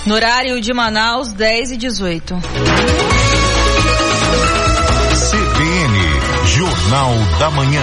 No horário de Manaus, 10h18. CBN, Jornal da Manhã.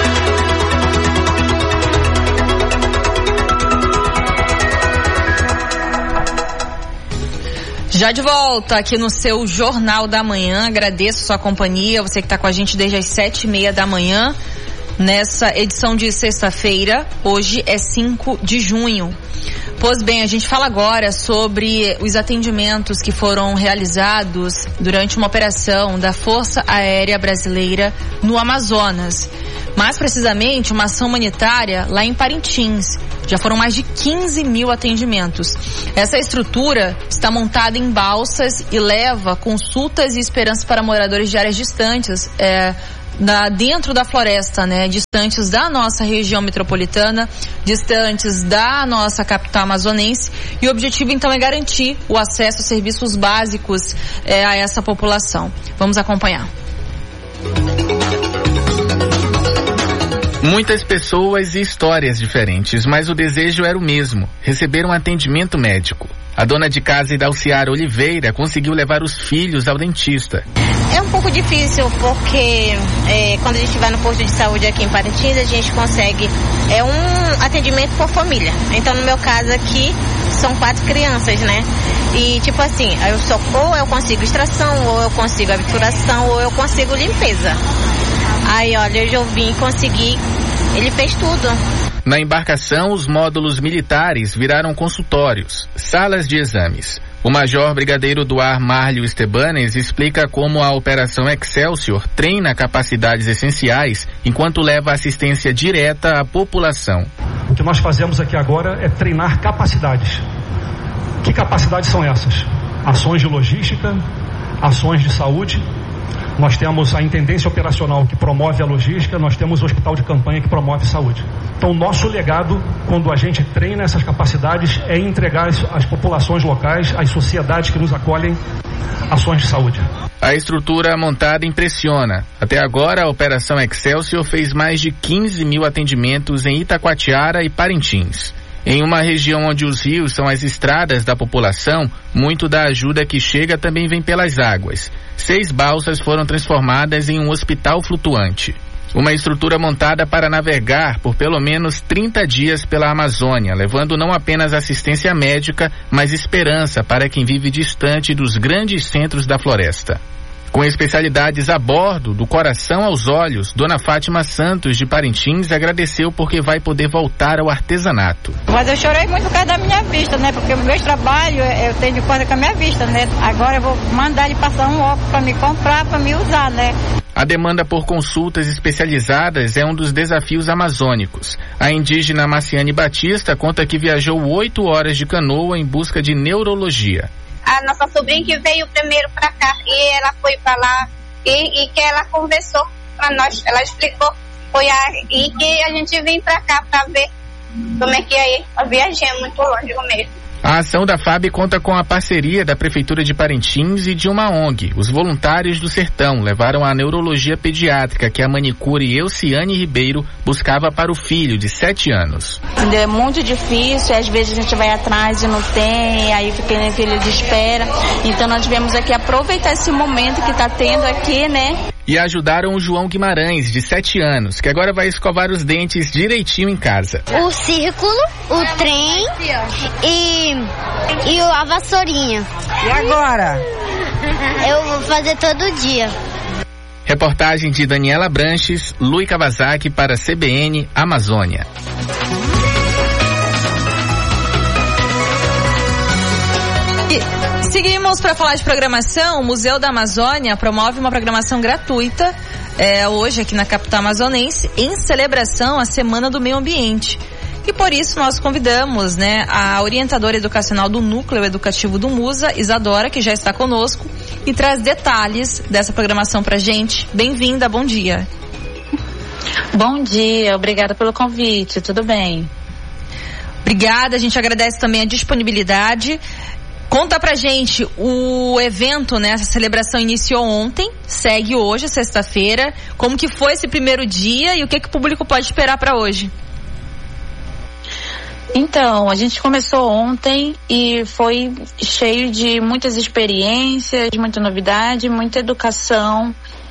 Já de volta aqui no seu Jornal da Manhã, agradeço sua companhia, você que está com a gente desde as 7h30 da manhã, nessa edição de sexta-feira, hoje é 5 de junho. Pois bem, a gente fala agora sobre os atendimentos que foram realizados durante uma operação da Força Aérea Brasileira no Amazonas. Mais precisamente, uma ação humanitária lá em Parintins. Já foram mais de 15 mil atendimentos. Essa estrutura está montada em balsas e leva consultas e esperanças para moradores de áreas distantes, dentro da floresta, né? Distantes da nossa região metropolitana, distantes da nossa capital amazonense. E o objetivo, então, é garantir o acesso a serviços básicos a essa população. Vamos acompanhar. Muitas pessoas e histórias diferentes, mas o desejo era o mesmo: receber um atendimento médico. A dona de casa Idalciara Oliveira conseguiu levar os filhos ao dentista. É um pouco difícil porque quando a gente vai no posto de saúde aqui em Parintins, a gente consegue um atendimento por família. Então, no meu caso aqui, são 4 crianças, né? E tipo assim, ou eu consigo extração, ou eu consigo obturação, ou eu consigo limpeza. Aí, olha, eu vim conseguir, ele fez tudo. Na embarcação, os módulos militares viraram consultórios, salas de exames. O Major Brigadeiro do Ar Márlio Estebanes explica como a Operação Excelsior treina capacidades essenciais enquanto leva assistência direta à população. O que nós fazemos aqui agora é treinar capacidades. Que capacidades são essas? Ações de logística, ações de saúde. Nós temos a Intendência Operacional que promove a logística, nós temos o Hospital de Campanha que promove a saúde. Então, nosso legado, quando a gente treina essas capacidades, é entregar às populações locais, às sociedades que nos acolhem, ações de saúde. A estrutura montada impressiona. Até agora, a Operação Excelsior fez mais de 15 mil atendimentos em Itacoatiara e Parintins. Em uma região onde os rios são as estradas da população, muito da ajuda que chega também vem pelas águas. 6 balsas foram transformadas em um hospital flutuante. Uma estrutura montada para navegar por pelo menos 30 dias pela Amazônia, levando não apenas assistência médica, mas esperança para quem vive distante dos grandes centros da floresta. Com especialidades a bordo, do coração aos olhos, Dona Fátima Santos de Parintins agradeceu porque vai poder voltar ao artesanato. Mas eu chorei muito por causa da minha vista, né? Porque o meu trabalho eu tenho de conta com a minha vista, né? Agora eu vou mandar ele passar um óculos para me comprar, para me usar, né? A demanda por consultas especializadas é um dos desafios amazônicos. A indígena Marciane Batista conta que viajou 8 horas de canoa em busca de neurologia. A nossa sobrinha que veio primeiro para cá e ela foi para lá e que ela conversou para nós, ela explicou, foi aí que a gente veio para cá para ver como é que é. A viagem é muito longe mesmo. A ação da FAB conta com a parceria da Prefeitura de Parintins e de uma ONG. Os voluntários do Sertão levaram a neurologia pediátrica que a manicure Elciane Ribeiro buscava para o filho de 7 anos. É muito difícil, às vezes a gente vai atrás e não tem, aí fica em fila de espera. Então nós viemos aqui aproveitar esse momento que está tendo aqui, né? E ajudaram o João Guimarães, de 7 anos, que agora vai escovar os dentes direitinho em casa. O círculo, o trem e a vassourinha. E agora? Eu vou fazer todo dia. Reportagem de Daniela Branches, Lui Kawasaki para CBN Amazônia. Seguimos para falar de programação. O Museu da Amazônia promove uma programação gratuita hoje aqui na capital amazonense em celebração à Semana do Meio Ambiente. E por isso nós convidamos, a orientadora educacional do Núcleo Educativo do Musa, Isadora, que já está conosco e traz detalhes dessa programação pra gente. Bem-vinda, bom dia. Bom dia, obrigada pelo convite, tudo bem? Obrigada, a gente agradece também a disponibilidade. Conta pra gente, o evento, essa celebração iniciou ontem, segue hoje, sexta-feira. Como que foi esse primeiro dia e o que o público pode esperar para hoje? Então, a gente começou ontem e foi cheio de muitas experiências, muita novidade, muita educação.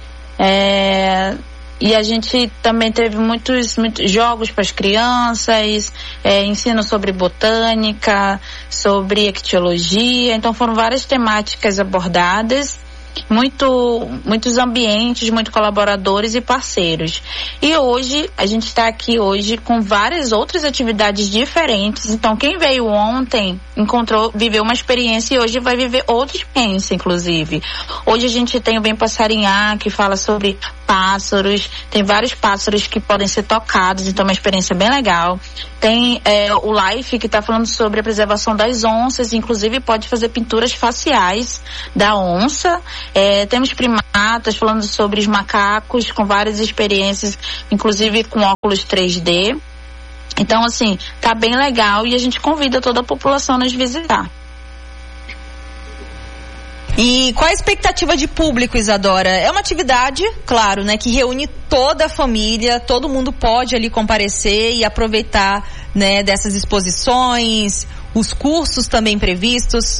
E a gente também teve muitos jogos para as crianças, ensino sobre botânica, sobre ictiologia. Então foram várias temáticas abordadas. Muitos ambientes, muitos colaboradores e parceiros. E hoje, a gente está aqui hoje com várias outras atividades diferentes. Então, quem veio ontem viveu uma experiência e hoje vai viver outra experiência, inclusive. Hoje a gente tem o Vem Passarinhar, que fala sobre pássaros. Tem vários pássaros que podem ser tocados, então é uma experiência bem legal. Tem o Life, que está falando sobre a preservação das onças, inclusive pode fazer pinturas faciais da onça. Temos primatas falando sobre os macacos, com várias experiências, inclusive com óculos 3D. Então, assim, tá bem legal e a gente convida toda a população a nos visitar. E qual a expectativa de público, Isadora? É uma atividade, claro, né, que reúne toda a família, todo mundo pode ali comparecer e aproveitar, né, dessas exposições, os cursos também previstos.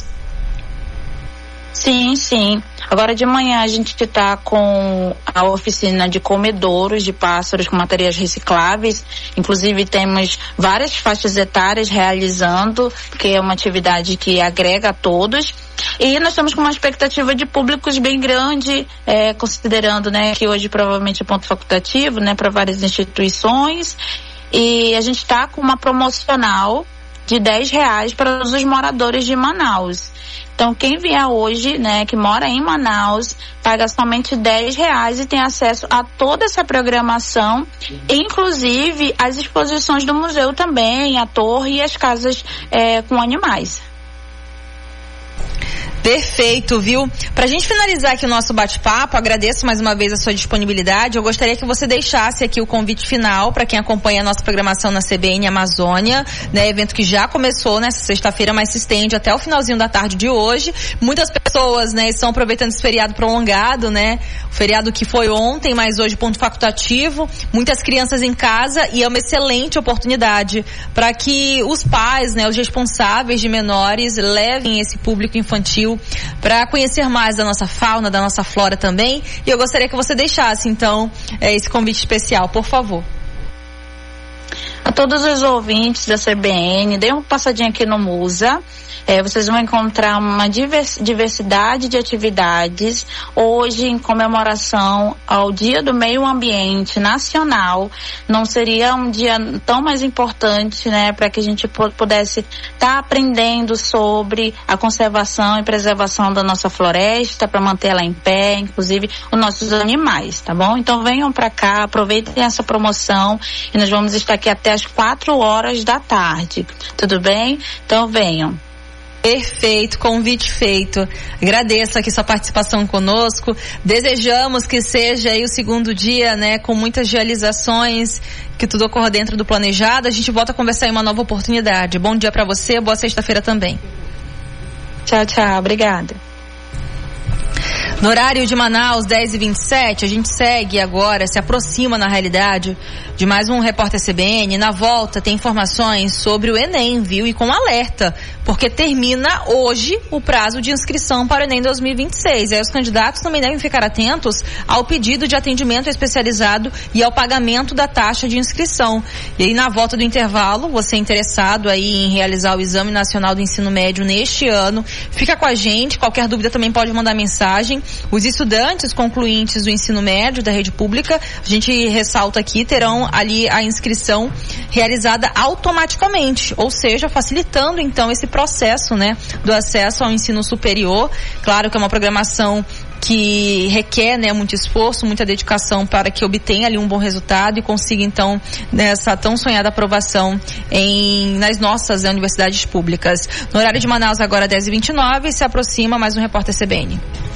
Sim, sim. Agora de manhã a gente está com a oficina de comedouros de pássaros com materiais recicláveis. Inclusive temos várias faixas etárias realizando, porque é uma atividade que agrega a todos. E nós estamos com uma expectativa de públicos bem grande, considerando, né, que hoje provavelmente é ponto facultativo, né, para várias instituições. E a gente está com uma promocional de R$10 para os moradores de Manaus. Então, quem vier hoje, né, que mora em Manaus, paga somente R$10 e tem acesso a toda essa programação, inclusive as exposições do museu também, a torre e as casas com animais. Perfeito, viu? Pra gente finalizar aqui o nosso bate-papo, agradeço mais uma vez a sua disponibilidade. Eu gostaria que você deixasse aqui o convite final para quem acompanha a nossa programação na CBN Amazônia, né? Evento que já começou nessa sexta-feira, mas se estende até o finalzinho da tarde de hoje. Muitas pessoas, né, estão aproveitando esse feriado prolongado, né? O feriado que foi ontem, mas hoje ponto facultativo. Muitas crianças em casa e é uma excelente oportunidade para que os pais, né, os responsáveis de menores levem esse público infantil para conhecer mais da nossa fauna, da nossa flora também. E eu gostaria que você deixasse, então, esse convite especial, por favor. A todos os ouvintes da CBN, dê uma passadinha aqui no Musa. Vocês vão encontrar uma diversidade de atividades hoje em comemoração ao Dia do Meio Ambiente Nacional. Não seria um dia tão mais importante, né, para que a gente pudesse estar aprendendo sobre a conservação e preservação da nossa floresta, para manter ela em pé, inclusive os nossos animais, tá bom? Então venham para cá, aproveitem essa promoção e nós vamos estar aqui até as 4h da tarde, tudo bem? Então venham. Perfeito, convite feito. Agradeço aqui sua participação conosco. Desejamos que seja aí o segundo dia, né, com muitas realizações, que tudo ocorra dentro do planejado. A gente volta a conversar em uma nova oportunidade. Bom dia para você, boa sexta-feira também. Tchau, tchau, obrigada. No horário de Manaus, 10h27, a gente segue agora, se aproxima na realidade de mais um Repórter CBN. Na volta tem informações sobre o Enem, viu? E com alerta, porque termina hoje o prazo de inscrição para o Enem 2026. Aí os candidatos também devem ficar atentos ao pedido de atendimento especializado e ao pagamento da taxa de inscrição. E aí na volta do intervalo, você interessado aí em realizar o Exame Nacional do Ensino Médio neste ano, fica com a gente. Qualquer dúvida também pode mandar mensagem. Os estudantes concluintes do ensino médio da rede pública, a gente ressalta aqui, terão ali a inscrição realizada automaticamente, ou seja, facilitando então esse processo, né, do acesso ao ensino superior. Claro que é uma programação que requer, né, muito esforço, muita dedicação para que obtenha ali um bom resultado e consiga então nessa tão sonhada aprovação nas nossas universidades públicas. No horário de Manaus agora 10h29, se aproxima mais um Repórter CBN.